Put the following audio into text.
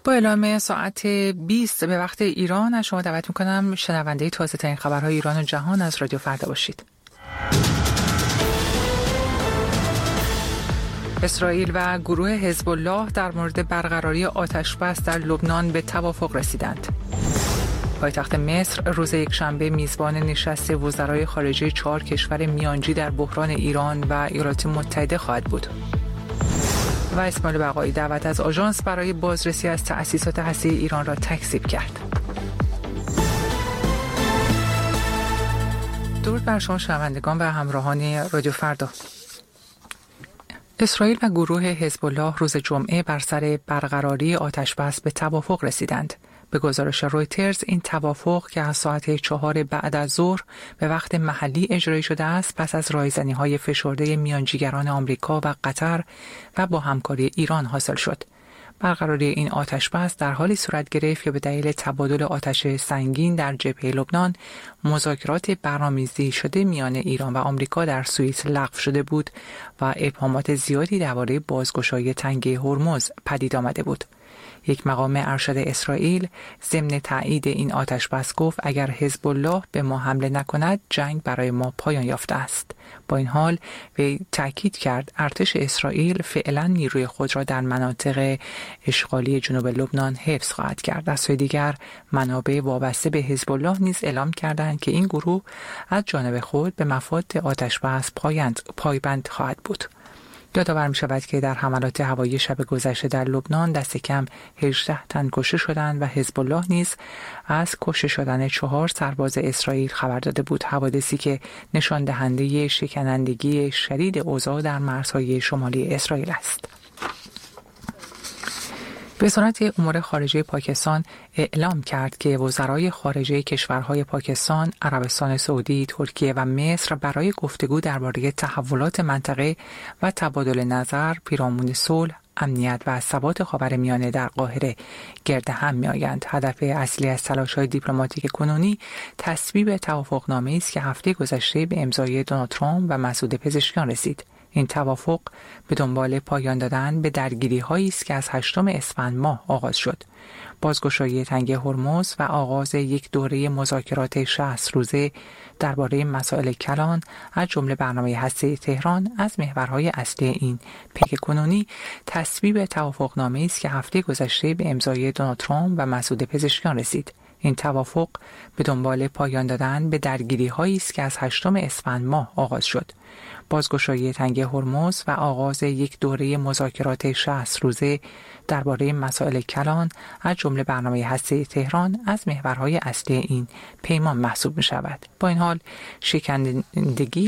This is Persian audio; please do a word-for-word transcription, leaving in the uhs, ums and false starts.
با اعلام ساعت بیست به وقت ایران از شما دعوت میکنم شنونده تازه ترین خبرهای ایران و جهان از رادیو فردا باشید. اسرائیل و گروه حزب الله در مورد برقراری آتش‌بس در لبنان به توافق رسیدند. پایتخت مصر روز یکشنبه میزبان نشست وزرای خارجه چهار کشور میانجی در بحران ایران و ایالات متحده خواهد بود. و اسماعیل بقایی دعوت از آژانس برای بازرسی از تأسیسات هسته‌ای ایران را تکذیب کرد. درود بر شما شنوندگان و همراهان رادیو فردا. اسرائیل و گروه حزب الله روز جمعه بر سر برقراری آتش‌بس به توافق رسیدند. به گزارش رویترز این توافق که از ساعت چهار بعد از ظهر به وقت محلی اجرایی شده است پس از رایزنی‌های فشرده میانجیگران آمریکا و قطر و با همکاری ایران حاصل شد. برقراری این آتش‌بس در حالی صورت گرفت که به دلیل تبادل آتش سنگین در جبهه لبنان مذاکرات برنامه‌ریزی شده میان ایران و آمریکا در سوئیس لغو شده بود و ابهامات زیادی درباره بازگشایی تنگه هرمز پدید آمده بود. یک مقام ارشد اسرائیل ضمن تایید این آتش‌بس گفت اگر حزب الله به ما حمله نکند جنگ برای ما پایان یافته است. با این حال وی تاکید کرد ارتش اسرائیل فعلا نیروی خود را در مناطق اشغالی جنوب لبنان حفظ خواهد کرد. از سوی دیگر منابع وابسته به حزب الله نیز اعلام کردند که این گروه از جانب خود به مفاد آتش‌بس پایبند خواهد بود. یادآور می شود که در حملات هوایی شب گذشته در لبنان دست کم هجده تن کشته شدند و حزب الله نیز از کشته شدن چهار سرباز اسرائیل خبر داده بود. حوادثی که نشان دهنده شکنندگی شدید اوضاع در مرزهای شمالی اسرائیل است. وزارت امور خارجه پاکستان اعلام کرد که وزرای خارجه کشورهای پاکستان، عربستان سعودی، ترکیه و مصر برای گفتگو درباره تحولات منطقه و تبادل نظر پیرامون صلح، امنیت و ثبات خاورمیانه در قاهره گرد هم می‌آیند. هدف اصلی از تلاش‌های دیپلماتیک کنونی تصویب توافقنامه‌ای است که هفته گذشته به امضای دونالد ترامپ و مسعود پزشکیان رسید. این توافق به دنبال پایان دادن به درگیری‌هایی است که از هشتم اسفند ماه آغاز شد. بازگشایی تنگه هرمز و آغاز یک دوره مذاکرات شصت روزه درباره مسائل کلان از جمله برنامه هسته‌ای تهران از محورهای اصلی این پیک کنونی تصویب توافقنامه‌ای است که هفته گذشته به امضای دونالد ترامپ و مسعود پزشکیان رسید. این توافق به دنبال پایان دادن به درگیری‌هایی است که از هشتم اسفند ماه آغاز شد. بازگشایی تنگه هرمز و آغاز یک دوره مذاکرات شصت روزه درباره مسائل کلان از جمله برنامه هسته‌ای تهران از محورهای اصلی این پیمان محسوب می‌شود. با این حال شکنندگی